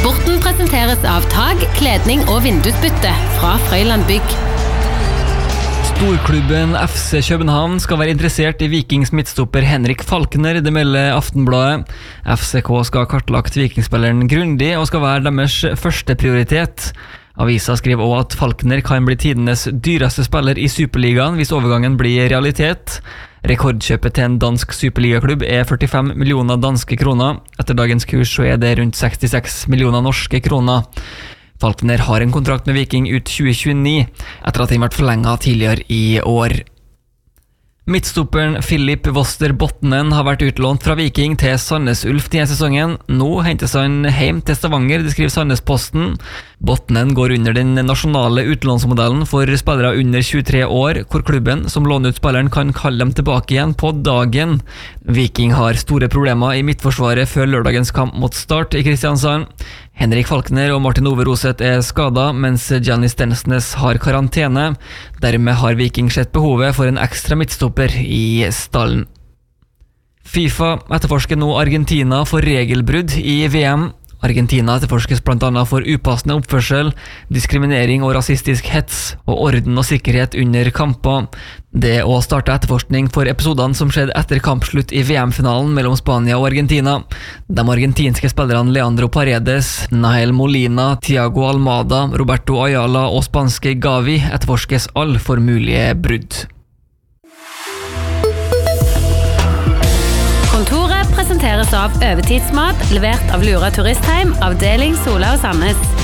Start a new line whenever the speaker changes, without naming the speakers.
Sporten presenteres av tag, kledning og vindusbytte fra Frøyland Bygg.
Storklubben FC København skal være interessert i Vikings midtstopper Henrik Falkner, det melder Aftenbladet. FCK skal ha kartlagt vikingspilleren grundig og skal være deres første prioritet. Avisa skriver også at Falkner kan bli tidenes dyreste spiller i Superligaen hvis overgangen blir realitet. Rekordkjøpet til en dansk superligaklubb 45 millioner danske kroner. Etter dagens kurs så det rundt 66 millioner norske kroner. Falkner har en kontrakt med Viking ut 2029, etter at den ble forlenget tidligere i år. Midtstopperen Philip Voster Botnen har vært utlånt fra Viking til Sandnes Ulf denne sesongen. Nå hentes han hjem til Stavanger, det skriver Sandnes Posten. Botnen går under den nasjonale utlånsmodellen for spillere under 23 år, hvor klubben som låner ut spilleren kan kalle dem tilbake igjen på dagen. Viking har store problemer i midtforsvaret før lørdagens kamp mot Start i Kristiansand. Henrik Falkner og Martin Ove Roseth skadet, mens Gianni Stensnes har karantene. Dermed har Viking sett behovet for en ekstra midtstopper i stallen. FIFA etterforsker nå Argentina for regelbrudd i VM. Argentina etterforskes blant annet for upassende oppførsel, diskriminering og rasistisk hets, og orden og sikkerhet under kamper. Det å starte etterforskning for episodene som skjedde etter kampslutt i VM-finalen mellom Spania og Argentina. De argentinske spillerne Leandro Paredes, Nael Molina, Thiago Almada, Roberto Ayala og spanske Gavi etterforskes alle for mulige brudd.
Kontoret presenteres av Øvertidsmat, levert av Lura Turistheim, avdeling Sola og Sandnes.